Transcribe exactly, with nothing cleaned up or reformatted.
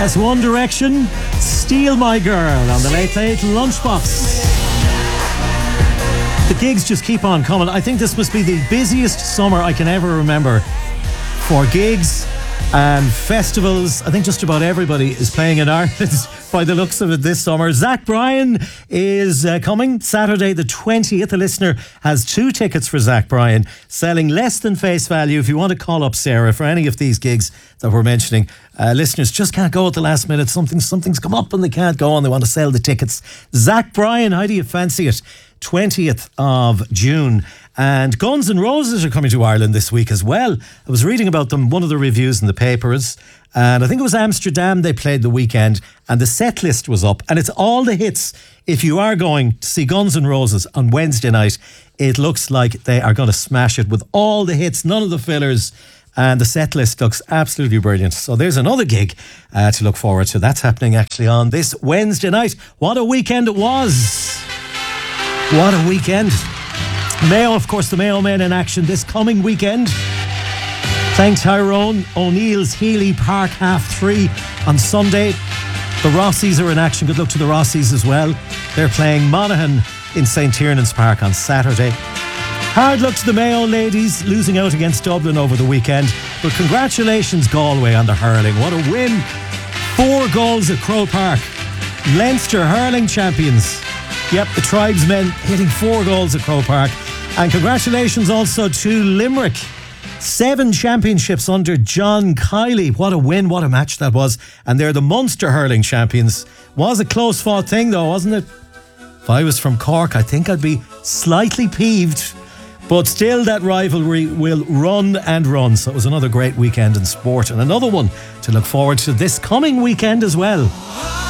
As One Direction, Steal My Girl on the Late Late Lunchbox. The gigs just keep on coming. I think this must be the busiest summer I can ever remember for gigs and festivals. I think just about everybody is playing in Ireland by the looks of it this summer. Zach Bryan is uh, coming Saturday the twentieth. The listener has two tickets for Zach Bryan, selling less than face value. If you want to call up Sarah for any of these gigs that we're mentioning, uh, listeners just can't go at the last minute. Something, something's come up and they can't go on. They want to sell the tickets. Zach Bryan, how do you fancy it? twentieth of June. And Guns N' Roses are coming to Ireland this week as well. I was reading about them, one of the reviews in the papers, and I think it was Amsterdam they played the weekend, and the set list was up, and it's all the hits. If you are going to see Guns N' Roses on Wednesday night, it looks like they are going to smash it with all the hits, none of the fillers, and the set list looks absolutely brilliant. So there's another gig uh, to look forward to. That's happening actually on this Wednesday night. What a weekend it was. What a weekend. Mayo, of course, the Mayo Men in action this coming weekend. Playing Tyrone O'Neill's Healy Park half three on Sunday. The Rossies are in action. Good luck to the Rossies as well. They're playing Monaghan in St Tiernan's Park on Saturday. Hard luck to the Mayo ladies, losing out against Dublin over the weekend. But congratulations, Galway, on the hurling. What a win. Four goals at Croke Park. Leinster hurling champions. Yep, the tribesmen hitting four goals at Croke Park. And congratulations also to Limerick. Seven championships under John Kiley. What a win, what a match that was. And they're the Munster hurling champions. Was a close fought thing though, wasn't it? If I was from Cork, I think I'd be slightly peeved. But still, that rivalry will run and run. So it was another great weekend in sport, and another one to look forward to this coming weekend as well.